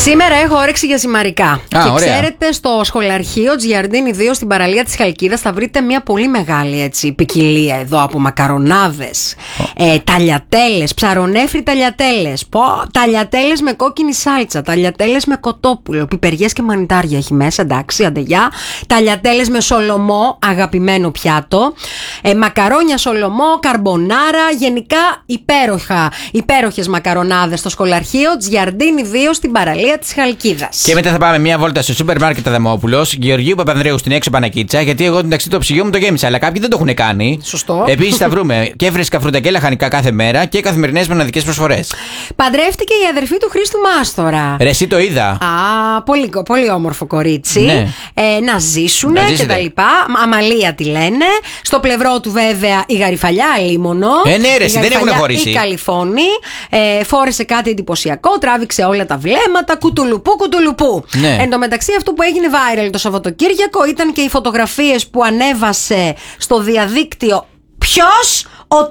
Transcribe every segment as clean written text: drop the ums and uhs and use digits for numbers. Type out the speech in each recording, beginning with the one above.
Σήμερα έχω όρεξη για ζυμαρικά. Και ωραία. ξέρετε, στο σχολαρχείο Τζιαρντίνη 2 στην παραλία της Χαλκίδας θα βρείτε μια πολύ μεγάλη ποικιλία εδώ από μακαρονάδες, ταλιατέλες, ψαρονέφρι ταλιατέλες, ταλιατέλες με κόκκινη σάλτσα, ταλιατέλες με κοτόπουλο, πιπεριές και μανιτάρια έχει μέσα, εντάξει, αντεγιά. Ταλιατέλες με σολομό, αγαπημένο πιάτο, μακαρόνια σολομό, καρμπονάρα, γενικά υπέροχες μακαρονάδες στο σχολαρχείο Τζιαρντίνη 2 στην παραλία της Χαλκίδας. Και μετά θα πάμε μια βόλτα στο σούπερ μάρκετ Αδαμόπουλος, Γεωργίου Παπανδρέου στην έξω Πανακίτσα, γιατί εγώ εντάξει το ψυγείο μου το γέμισα, αλλά κάποιοι δεν το έχουν κάνει. Σωστό. Επίσης θα βρούμε και φρέσκα φρούτα και λαχανικά κάθε μέρα και καθημερινές μοναδικές προσφορές. Παντρεύτηκε η αδερφή του Χρήστου Μάστορα. Ρε, εσύ το είδα. Α, πολύ όμορφο κορίτσι. Ναι. Να ζήσουνε και τα λοιπά. Αμαλία τη λένε. Στο πλευρό του βέβαια η Γαριφαλιά αλίμονο. Ναι, ρε, δεν έχουν χωρίσει. Η Καλιφώνη. Φόρεσε κάτι εντυπωσιακό, τράβηξε όλα τα βλέμματα. Κουτουλουπού. Ναι. Εν τω μεταξύ, αυτό που έγινε viral το Σαββατοκύριακο ήταν και οι φωτογραφίες που ανέβασε στο διαδίκτυο. Ποιος?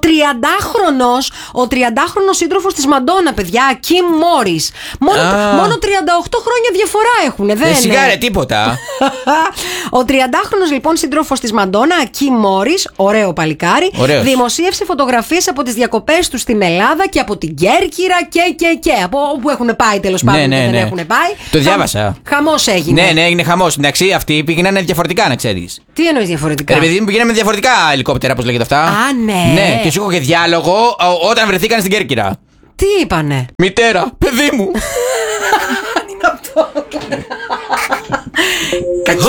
Ο 30χρονος σύντροφος της Μαντόνα, παιδιά, Κιμ Μόρις. Μόνο 38 χρόνια διαφορά έχουνε, δεν είναι? Σιγάρε, τίποτα. Ο 30χρονος λοιπόν σύντροφος της Μαντόνα, Κιμ Μόρις, ωραίο παλικάρι, Ωραίος. δημοσίευσε φωτογραφίες από τις διακοπές του στην Ελλάδα και από την Κέρκυρα και από όπου έχουν πάει τέλος πάντων. Ναι. Δεν έχουν πάει. Το διάβασα. Χαμός έγινε. Ναι, έγινε χαμός. Εντάξει, αυτοί πήγαιναν διαφορετικά, να ξέρεις. Τι εννοείς διαφορετικά? Ρε παιδί μου, πηγαίναμε διαφορετικά ελικόπτερα, πώς λέγεται αυτά. Α, ναι. Ναι, και σου έχω και διάλογο όταν βρεθήκαν στην Κέρκυρα. Τι είπανε? Μητέρα, παιδί μου. Είναι αυτό.